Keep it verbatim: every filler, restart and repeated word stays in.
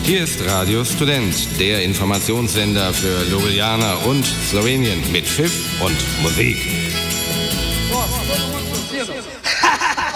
Hier ist Radio Student, der Informationssender für Ljubljana und Slowenien mit Pfiff und Musik.